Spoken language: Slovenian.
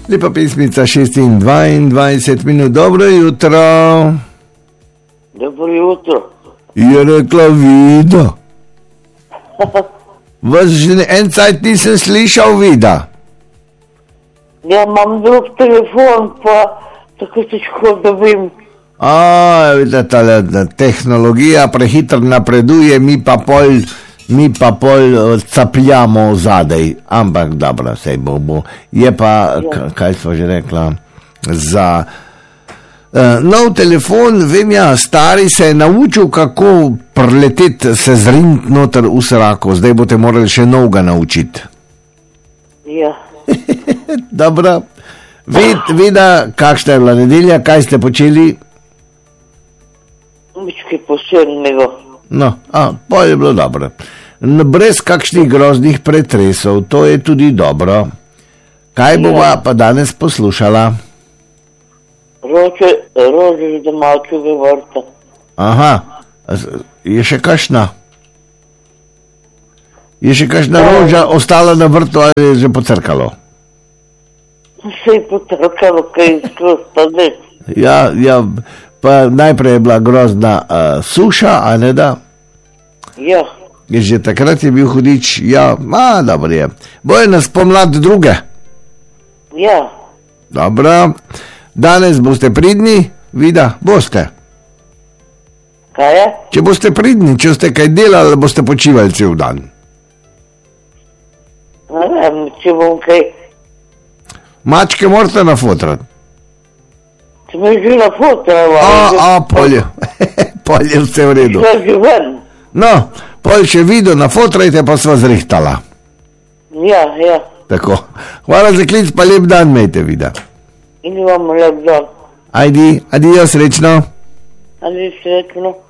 Lepa pesmica 6:22 minut. Dobro jutro. Dobro jutro. Je rekla Vida. Vas že en cajt nisem slišal, Vida. Ja, imam drug telefon, pa tako težko dobim. Vidite, ta tehnologija prehitro napreduje, mi pa pol capljamo zadaj. Ampak dobro, sej bo. Je pa, kaj smo že rekla, za nov telefon, vem ja, stari se je naučil, kako preleteti, se zriniti noter v srako. Zdaj boste morali še novega naučiti. Ja. Dobro. Vida, kakšna je bila nedelja, kaj ste počeli? Nič kaj posebnega. No, pol je bilo dobro. Brez kakšnih groznih pretresov, to je tudi dobro. Kaj bova pa danes poslušala? Rože z domačega vrta. Aha, je še kakšna? Je še kakšna roža ostala na vrtu ali je že pocrkalo? Se je potrkalo, kaj izkrosta, ne? Ja, pa najprej je bila grozna suša, a ne da? Ja. Že takrat je bil hudič, dobro je. Boje nas pomlad druge? Ja. Dobro. Danes boste pridni, Vida, boste. Kaj je? Če boste pridni, če ste kaj delali, boste počivali cel dan. Ne vem, če bom kaj. Mačke morate nafotrati. Če me že nafotrala. Polje vse v redu. Šla že ven. No, pol še Vido nafotrajte, pa sva zrihtala. Ja. Tako. Hvala za klic, pa lep dan imejte, Vida. In vam lep dan. Ajdi, adijo, srečno. Adijo, srečno.